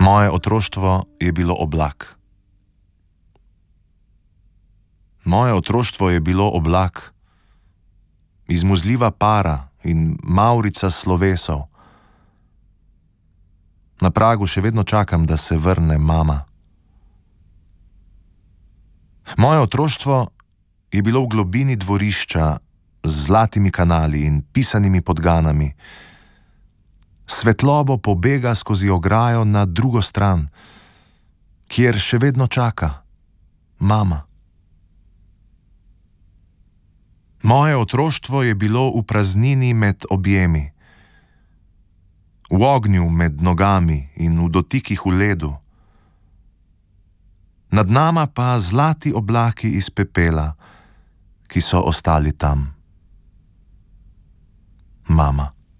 Moje otroštvo je bilo oblak. Moje otroštvo je bilo oblak, izmuzljiva para in mavrica slovesov. Na pragu še vedno čakam, da se vrne mama. Moje otroštvo je bilo v globini dvorišča z zlatimi kanali in pisanimi podganami. Svetlobo pobega skozi ograjo na drugo stran, kjer še vedno čaka mama. Moje otroštvo je bilo v praznini med objemi, v ognju med nogami in v dotikih v ledu. Nad nama pa zlati oblaki iz pepela, ki so ostali tam. Mama.